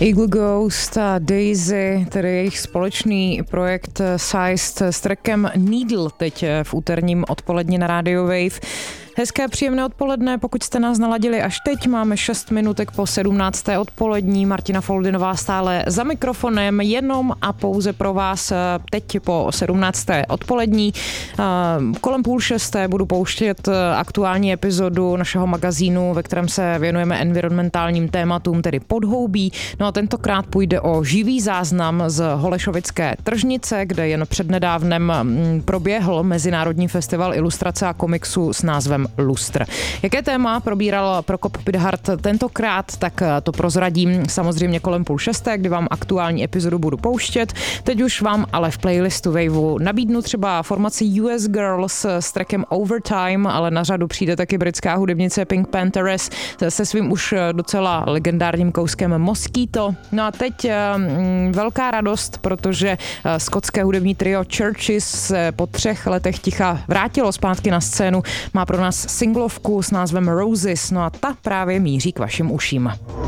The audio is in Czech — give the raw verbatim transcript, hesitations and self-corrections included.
Eagle Ghost a Daisy, tedy jejich společný projekt Sized s trackem Needle teď v úterním odpoledni na Radio Wave. Hezké příjemné odpoledne, pokud jste nás naladili až teď, máme šest minutek po sedmnácté odpolední. Martina Foldinová stále za mikrofonem, jenom a pouze pro vás teď po sedmnácté odpolední. Kolem půl šesté budu pouštět aktuální epizodu našeho magazínu, ve kterém se věnujeme environmentálním tématům, tedy podhoubí. No a tentokrát půjde o živý záznam z Holešovické tržnice, kde jen přednedávnem proběhl Mezinárodní festival ilustrace a komiksu s názvem Lustr. Jaké téma probíral Prokop Pidhart tentokrát, tak to prozradím samozřejmě kolem půl šesté, kdy vám aktuální epizodu budu pouštět. Teď už vám ale v playlistu Waveu nabídnu třeba formaci U S Girls s trackem Overtime, ale na řadu přijde taky britská hudebnice Pink Panthers se svým už docela legendárním kouskem Mosquito. No a teď mm, velká radost, protože skotské hudební trio Churches se po třech letech ticha vrátilo zpátky na scénu. Má pro nás singlovku s názvem Roses, no a ta právě míří k vašim uším.